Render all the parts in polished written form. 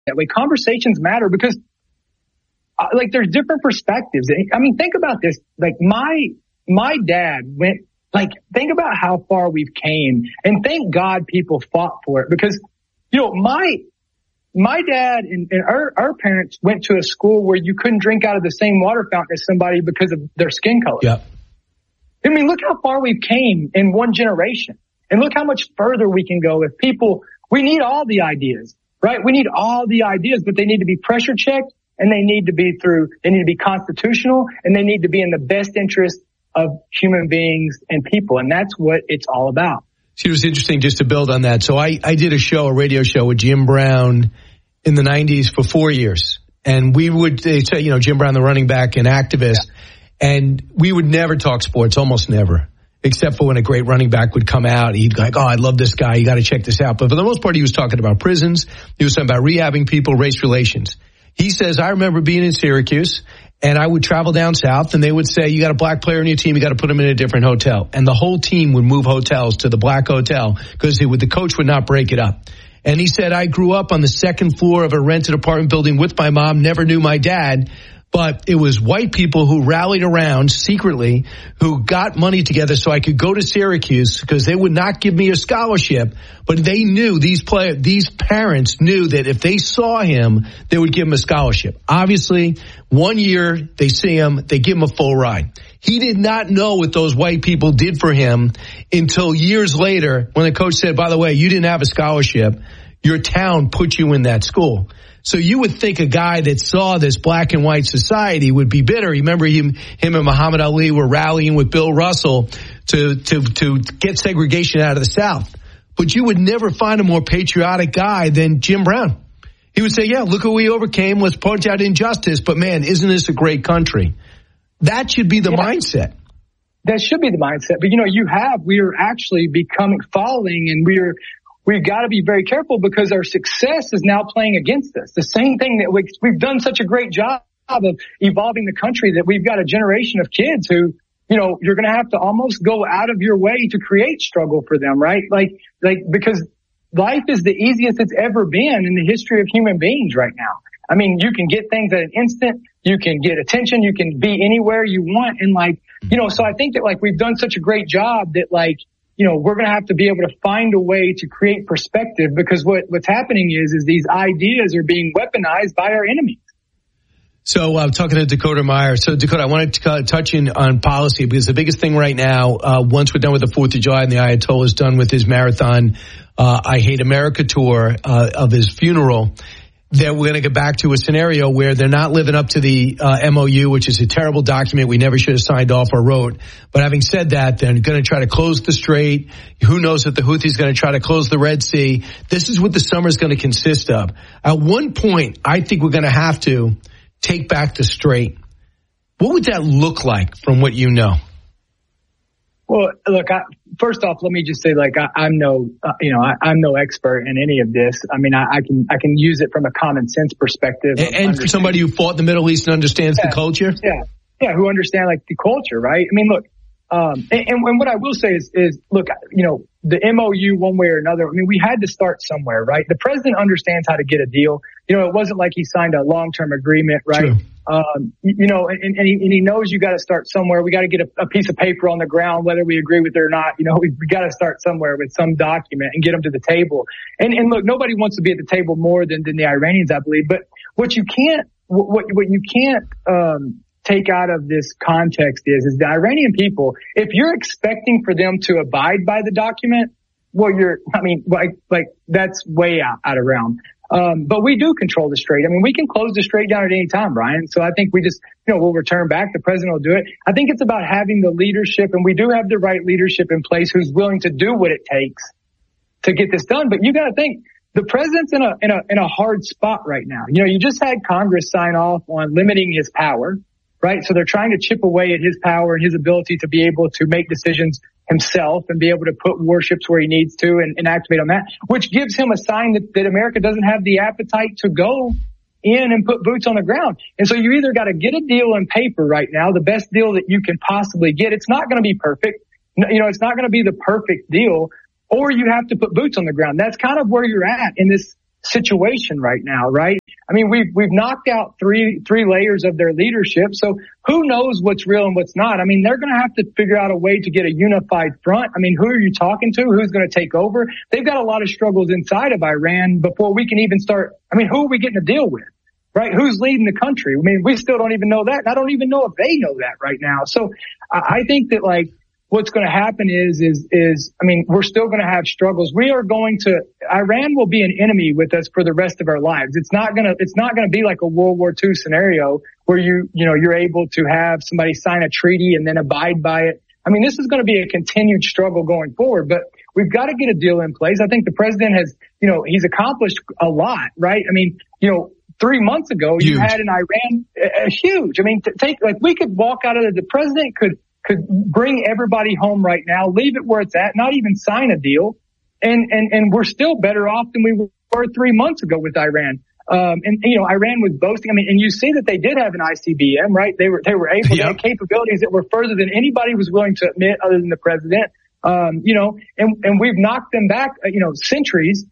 that way. Conversations matter because like there's different perspectives. I mean, think about this. Like my dad went, like, think about how far we've came, and thank God people fought for it because, you know, my dad and our parents went to a school where you couldn't drink out of the same water fountain as somebody because of their skin color. Yeah. I mean, look how far we've came in one generation, and look how much further we can go if people, we need all the ideas, right? We need all the ideas, but they need to be pressure checked, and they need to be constitutional, and they need to be in the best interest of human beings and people. And that's what it's all about. See, it was interesting just to build on that. So I did a radio show with Jim Brown in the 90s for 4 years. And they say, you know, Jim Brown, the running back and activist. Yeah. And we would never talk sports, almost never, except for when a great running back would come out. He'd go like, oh, I love this guy. You got to check this out. But for the most part, he was talking about prisons. He was talking about rehabbing people, race relations. He says, I remember being in Syracuse, and I would travel down south, and they would say, you got a black player on your team, you got to put him in a different hotel. And the whole team would move hotels to the black hotel because the coach would not break it up. And he said, I grew up on the second floor of a rented apartment building with my mom, never knew my dad. But it was white people who rallied around secretly, who got money together so I could go to Syracuse because they would not give me a scholarship. But they knew, these parents knew that if they saw him, they would give him a scholarship. Obviously, 1 year, they see him, they give him a full ride. He did not know what those white people did for him until years later when the coach said, by the way, you didn't have a scholarship. Your town put you in that school. So you would think a guy that saw this black and white society would be bitter. Remember him and Muhammad Ali were rallying with Bill Russell to get segregation out of the South. But you would never find a more patriotic guy than Jim Brown. He would say, yeah, look what we overcame. Let's point out injustice. But man, isn't this a great country? That should be the mindset. That should be the mindset. But, you know, we are actually falling, and we've got to be very careful because our success is now playing against us. The same thing that we've done such a great job of evolving the country that we've got a generation of kids who, you know, you're going to have to almost go out of your way to create struggle for them, right? Like because life is the easiest it's ever been in the history of human beings right now. I mean, you can get things at an instant. You can get attention. You can be anywhere you want. And you know, so I think that we've done such a great job that you know, we're going to have to be able to find a way to create perspective because what's happening is these ideas are being weaponized by our enemies. So I'm talking to Dakota Meyer. So Dakota, I wanted to touch in on policy because the biggest thing right now, once we're done with the 4th of July and the Ayatollah is done with his marathon, I Hate America tour of his funeral, that we're going to get back to a scenario where they're not living up to the MOU, which is a terrible document we never should have signed off or wrote. But having said that, they're going to try to close the Strait. Who knows if the Houthis going to try to close the Red Sea. This is what the summer is going to consist of. At one point, I think we're going to have to take back the Strait. What would that look like from what you know? Well, look, first off, let me just say, I'm no expert in any of this. I mean, I can use it from a common sense perspective. And for somebody who fought in the Middle East and understands the culture? Yeah, who understand the culture, right? I mean, look, and what I will say is, look, you know, the MOU one way or another, I mean, we had to start somewhere, right? The president understands how to get a deal. You know, it wasn't like he signed a long-term agreement, right? True. You know, and he knows you got to start somewhere. We got to get a piece of paper on the ground, whether we agree with it or not. You know, we got to start somewhere with some document and get them to the table. And look, nobody wants to be at the table more than the Iranians, I believe. But what you can't take out of this context is the Iranian people, if you're expecting for them to abide by the document, well, that's way out of realm. But we do control the Strait. I mean, we can close the Strait down at any time, Brian. So I think we just, you know, we'll return back. The president will do it. I think it's about having the leadership, and we do have the right leadership in place who's willing to do what it takes to get this done. But you got to think the president's in a hard spot right now. You know, you just had Congress sign off on limiting his power, right? So they're trying to chip away at his power and his ability to be able to make decisions himself and be able to put warships where he needs to and activate on that, which gives him a sign that America doesn't have the appetite to go in and put boots on the ground. And so you either got to get a deal in paper right now, the best deal that you can possibly get. It's not going to be perfect. You know, it's not going to be the perfect deal, or you have to put boots on the ground. That's kind of where you're at in this situation right now, right? I mean, we've knocked out three layers of their leadership. So who knows what's real and what's not? I mean, they're going to have to figure out a way to get a unified front. I mean, who are you talking to? Who's going to take over? They've got a lot of struggles inside of Iran before we can even start. I mean, who are we getting to deal with? Right? Who's leading the country? I mean, we still don't even know that. And I don't even know if they know that right now. So I think that like what's going to happen is, I mean, we're still going to have struggles. Iran will be an enemy with us for the rest of our lives. It's not going to be like a World War II scenario where you're able to have somebody sign a treaty and then abide by it. I mean, this is going to be a continued struggle going forward, but we've got to get a deal in place. I think the president has, he's accomplished a lot, right? I mean, 3 months ago, you had in Iran huge. I mean, we could walk out of it. The president could bring everybody home right now, leave it where it's at, not even sign a deal. And we're still better off than we were 3 months ago with Iran. Iran was boasting. I mean, and you see that they did have an ICBM, right? They were able to have capabilities that were further than anybody was willing to admit other than the president. And we've knocked them back, centuries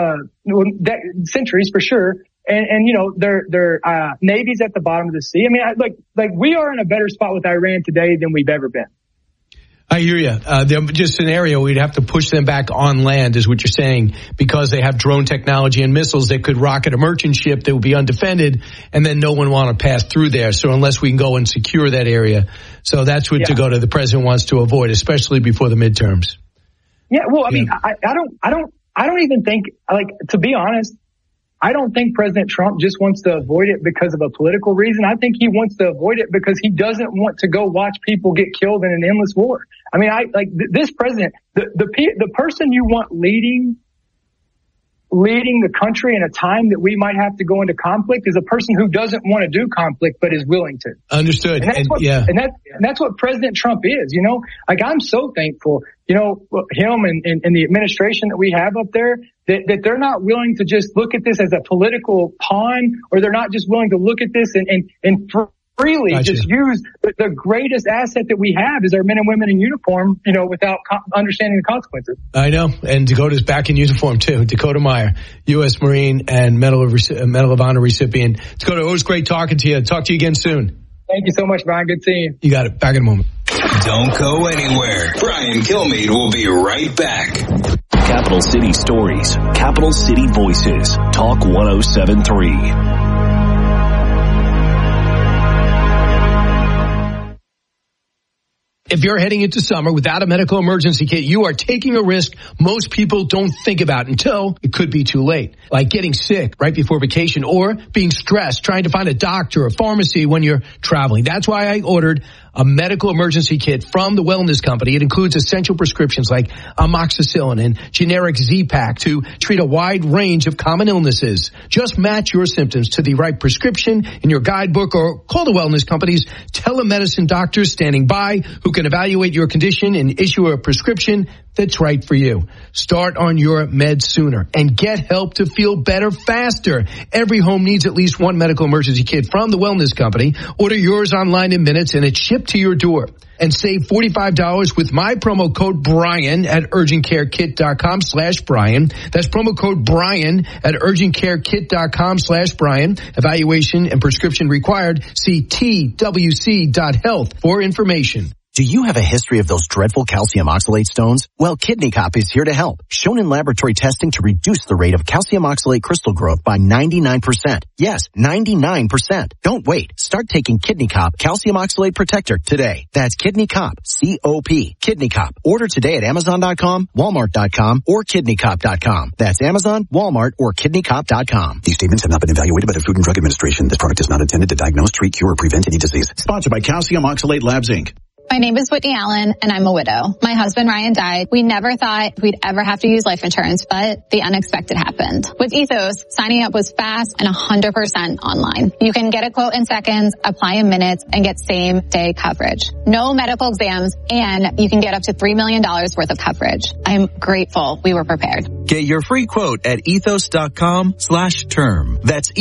for sure. And their Navy's at the bottom of the sea. I mean, we are in a better spot with Iran today than we've ever been. I hear you. Just an area we'd have to push them back on land is what you're saying, because they have drone technology and missiles that could rocket a merchant ship that would be undefended, and then no one want to pass through there. So unless we can go and secure that area. So that's what the president wants to avoid, especially before the midterms. Yeah. Well, I mean, I don't even think, to be honest, I don't think President Trump just wants to avoid it because of a political reason. I think he wants to avoid it because he doesn't want to go watch people get killed in an endless war. I mean, this president, the person you want leading the country in a time that we might have to go into conflict is a person who doesn't want to do conflict but is willing to. Understood. And that's what President Trump is. I'm so thankful, him and the administration that we have up there, that they're not willing to just look at this as a political pawn, or they're not just willing to look at this and freely just use the greatest asset that we have is our men and women in uniform, without understanding the consequences. I know. And Dakota's back in uniform too. Dakota Meyer, U.S. Marine and Medal of Honor recipient. Dakota, it was great talking to you. Talk to you again soon. Thank you so much, Brian. Good seeing you. You got it. Back in a moment. Don't go anywhere. Brian Kilmeade will be right back. Capital City Stories, Capital City Voices, Talk 107.3. If you're heading into summer without a medical emergency kit, you are taking a risk most people don't think about until it could be too late. Like getting sick right before vacation, or being stressed trying to find a doctor or pharmacy when you're traveling. That's why I ordered a medical emergency kit from the Wellness Company. It includes essential prescriptions like amoxicillin and generic Z-Pak to treat a wide range of common illnesses. Just match your symptoms to the right prescription in your guidebook, or call the Wellness Company's telemedicine doctors standing by who can evaluate your condition and issue a prescription that's right for you. Start on your meds sooner and get help to feel better faster. Every home needs at least one medical emergency kit from the Wellness Company. Order yours online in minutes and it's shipped to your door. And save $45 with my promo code Brian at urgentcarekit.com/Brian. That's promo code Brian at urgentcarekit.com/Brian. Evaluation and prescription required. See twc.health for information. Do you have a history of those dreadful calcium oxalate stones? Well, Kidney Cop is here to help. Shown in laboratory testing to reduce the rate of calcium oxalate crystal growth by 99%. Yes, 99%. Don't wait. Start taking Kidney Cop Calcium Oxalate Protector today. That's Kidney Cop, C-O-P, Kidney Cop. Order today at Amazon.com, Walmart.com, or KidneyCop.com. That's Amazon, Walmart, or KidneyCop.com. These statements have not been evaluated by the Food and Drug Administration. This product is not intended to diagnose, treat, cure, or prevent any disease. Sponsored by Calcium Oxalate Labs, Inc. My name is Whitney Allen, and I'm a widow. My husband, Ryan, died. We never thought we'd ever have to use life insurance, but the unexpected happened. With Ethos, signing up was fast and 100% online. You can get a quote in seconds, apply in minutes, and get same-day coverage. No medical exams, and you can get up to $3 million worth of coverage. I'm grateful we were prepared. Get your free quote at ethos.com/term. That's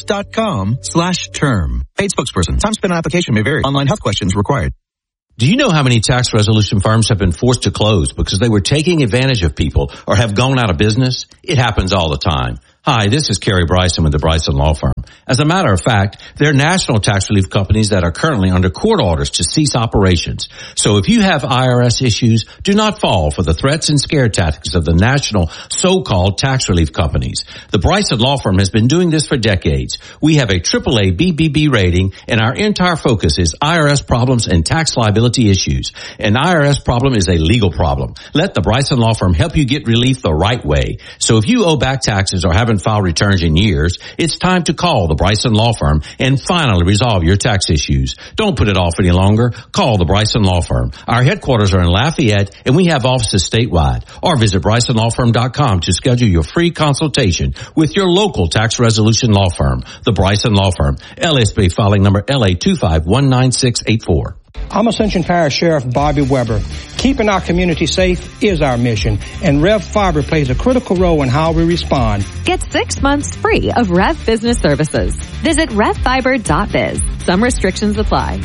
ethos.com/term. Paid spokesperson. Time spent on application may vary. Online health questions required. Do you know how many tax resolution firms have been forced to close because they were taking advantage of people or have gone out of business? It happens all the time. Hi, this is Kerry Bryson with the Bryson Law Firm. As a matter of fact, they're national tax relief companies that are currently under court orders to cease operations. So if you have IRS issues, do not fall for the threats and scare tactics of the national so-called tax relief companies. The Bryson Law Firm has been doing this for decades. We have a AAA BBB rating, and our entire focus is IRS problems and tax liability issues. An IRS problem is a legal problem. Let the Bryson Law Firm help you get relief the right way. So if you owe back taxes or haven't filed returns in years, it's time to call the Bryson Law Firm and finally resolve your tax issues. Don't put it off any longer. Call the Bryson Law Firm. Our headquarters are in Lafayette, and we have offices statewide. Or visit BrysonLawFirm.com to schedule your free consultation with your local tax resolution law firm, the Bryson Law Firm. LSB filing number LA2519684. I'm Ascension Parish Sheriff Bobby Weber. Keeping our community safe is our mission, and Rev Fiber plays a critical role in how we respond. Get 6 months free of Rev Business Services. Visit RevFiber.biz. Some restrictions apply.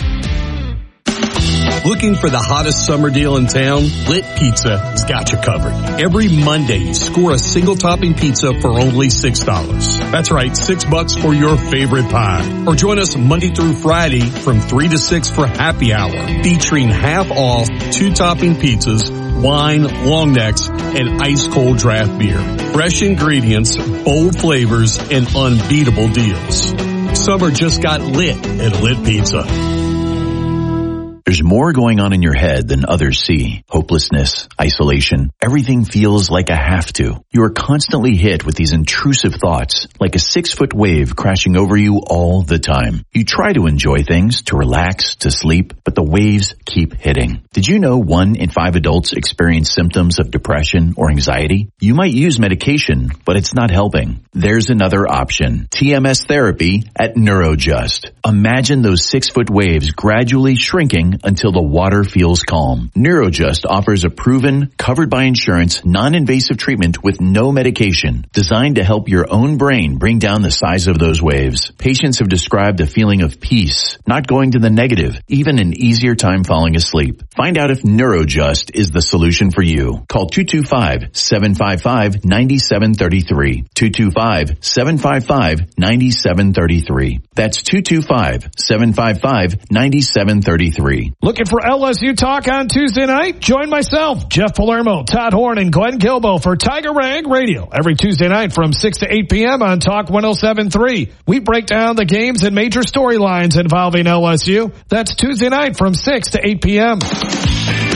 Looking for the hottest summer deal in town? Lit Pizza has got you covered. Every Monday, score a single topping pizza for only $6. That's right, $6 for your favorite pie. Or join us Monday through Friday from 3 to 6 for happy hour, featuring half off 2 topping pizzas, wine, long necks, and ice cold draft beer. Fresh ingredients, bold flavors, and unbeatable deals. Summer just got lit at Lit Pizza. There's more going on in your head than others see. Hopelessness, isolation, everything feels like a have to. You are constantly hit with these intrusive thoughts, like a 6-foot wave crashing over you all the time. You try to enjoy things, to relax, to sleep, but the waves keep hitting. Did you know 1 in 5 adults experience symptoms of depression or anxiety? You might use medication, but it's not helping. There's another option. TMS therapy at Neurojust. Imagine those 6-foot waves gradually shrinking until the water feels calm. Neurojust offers a proven, covered by insurance, non-invasive treatment with no medication, designed to help your own brain bring down the size of those waves. Patients have described a feeling of peace, not going to the negative, even an easier time falling asleep. Find out if Neurojust is the solution for you. Call 225-755-9733. 225-755-9733. That's 225-755-9733. Looking for LSU Talk on Tuesday night? Join myself, Jeff Palermo, Todd Horn, and Glenn Gilbo for Tiger Rag Radio every Tuesday night from 6 to 8 p.m. on Talk 107.3. We break down the games and major storylines involving LSU. That's Tuesday night from 6 to 8 p.m.